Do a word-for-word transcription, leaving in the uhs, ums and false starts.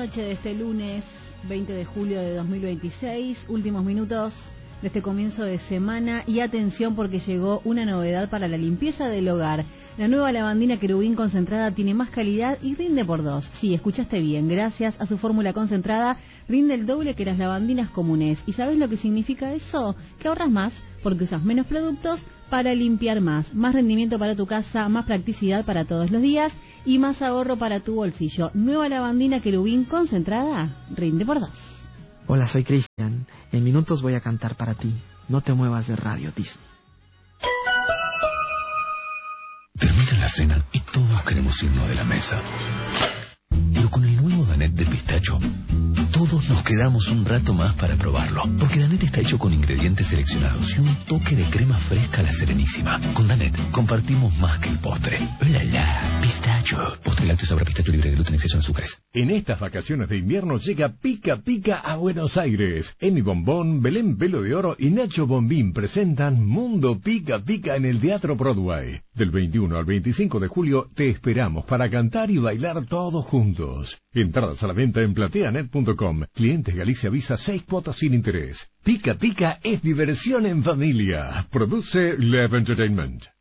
noche de este lunes veinte de julio de dos mil veintiséis, últimos minutos de este comienzo de semana, y atención porque llegó una novedad para la limpieza del hogar. La nueva lavandina Querubín concentrada tiene más calidad y rinde por dos. Sí, escuchaste bien, gracias a su fórmula concentrada rinde el doble que las lavandinas comunes. ¿Y sabes lo que significa eso? Que ahorras más porque usas menos productos para limpiar más. Más rendimiento para tu casa, más practicidad para todos los días y más ahorro para tu bolsillo. Nueva lavandina Querubín concentrada rinde por dos. Hola, soy Cristian. En minutos voy a cantar para ti. No te muevas de Radio Disney. Termina la cena y todos queremos irnos de la mesa. Pero con el nuevo Danette de pistacho, todos nos quedamos un rato más para probarlo. Porque Danette está hecho con ingredientes seleccionados y un toque de crema fresca a la Serenísima. Con Danette compartimos más que el postre. ¡La la! Pistacho. Postre lácteo sabor a pistacho libre de gluten, exceso de azúcares. En estas vacaciones de invierno llega Pica Pica a Buenos Aires. Emi Bombón, Belén Pelo de Oro y Nacho Bombín presentan Mundo Pica Pica en el Teatro Broadway. Del veintiuno al veinticinco de julio te esperamos para cantar y bailar todos juntos. Entradas a la venta en plateanet punto com. Clientes Galicia Visa, seis cuotas sin interés. Pica Pica es diversión en familia. Produce Lev Entertainment.